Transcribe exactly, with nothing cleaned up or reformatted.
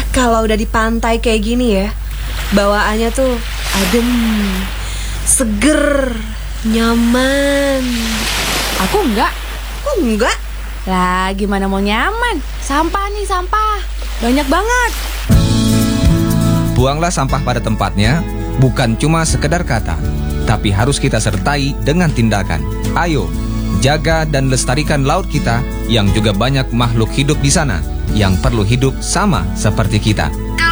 Kalau udah di pantai kayak gini ya, bawaannya tuh adem, seger, nyaman. Aku enggak. Kok enggak? Lah gimana mau nyaman? Sampah nih, sampah. Banyak banget. Buanglah sampah pada tempatnya, bukan cuma sekedar kata, tapi harus kita sertai dengan tindakan. Ayo, jaga dan lestarikan laut kita yang juga banyak makhluk hidup di sana yang perlu hidup sama seperti kita.